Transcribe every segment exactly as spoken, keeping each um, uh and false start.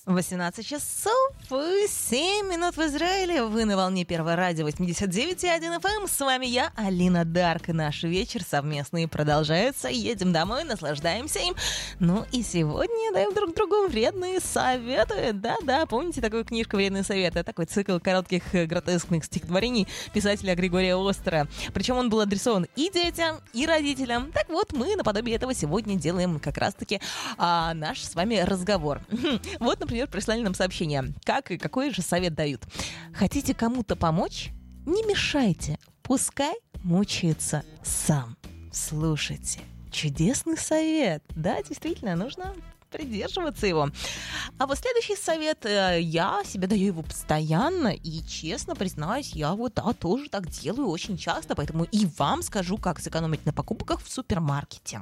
восемнадцать часов и семь минут в Израиле. Вы на волне Первого радио восемьдесят девять и один эф эм. С вами я, Алина Дарк. И наш вечер совместный продолжается. Едем домой, наслаждаемся им. Ну и сегодня даем друг другу вредные советы. Да-да, помните такую книжку «Вредные советы»? Такой цикл коротких гротескных стихотворений писателя Григория Остера. Причем он был адресован и детям, и родителям. Так вот, мы наподобие этого сегодня делаем как раз-таки а, наш с вами разговор. Вот, например, прислали нам сообщение. Как и какой же совет дают? Хотите кому-то помочь? Не мешайте. Пускай мучается сам. Слушайте. Чудесный совет. Да, действительно, нужно придерживаться его. А вот следующий совет, я себе даю его постоянно, и честно признаюсь, я вот да, тоже так делаю очень часто, поэтому и вам скажу, как сэкономить на покупках в супермаркете.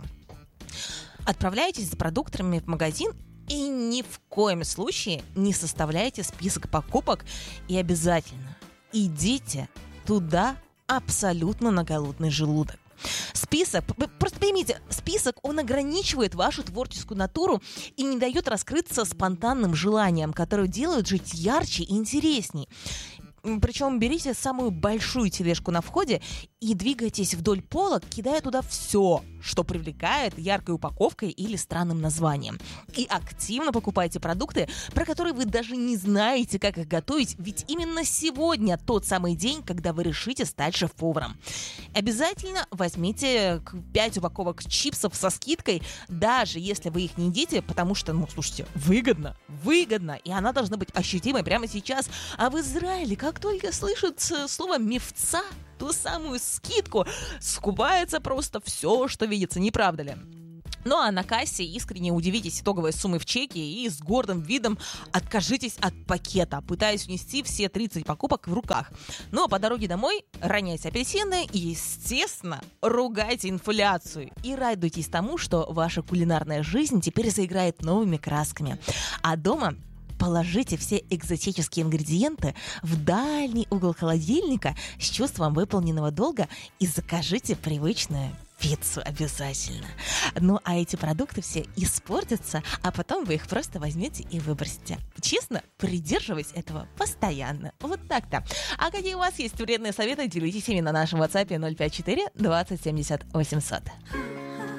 Отправляйтесь за продуктами в магазин и ни в коем случае не составляйте список покупок, и обязательно идите туда абсолютно на голодный желудок. Список, просто поймите, список, он ограничивает вашу творческую натуру и не дает раскрыться спонтанным желаниям, которые делают жить ярче и интересней. Причем берите самую большую тележку на входе и двигайтесь вдоль полок, кидая туда все, что привлекает яркой упаковкой или странным названием. И активно покупайте продукты, про которые вы даже не знаете, как их готовить, ведь именно сегодня тот самый день, когда вы решите стать шеф-поваром. Обязательно возьмите пять упаковок чипсов со скидкой, даже если вы их не едите, потому что, ну, слушайте, выгодно, выгодно, и она должна быть ощутимой прямо сейчас. А в Израиле, как только слышат слово «мевца», ту самую скидку, скупается просто все, что видится, не правда ли? Ну а на кассе искренне удивитесь итоговой суммой в чеке и с гордым видом откажитесь от пакета, пытаясь унести все тридцать покупок в руках. Ну а по дороге домой роняйте апельсины и, естественно, ругайте инфляцию и радуйтесь тому, что ваша кулинарная жизнь теперь заиграет новыми красками. А дома положите все экзотические ингредиенты в дальний угол холодильника с чувством выполненного долга и закажите привычную пиццу обязательно. Ну, а эти продукты все испортятся, а потом вы их просто возьмете и выбросите. Честно, придерживайтесь этого постоянно. Вот так-то. А какие у вас есть вредные советы, делитесь ими на нашем WhatsApp ноль пять четыре двадцать семьдесят восемьсот.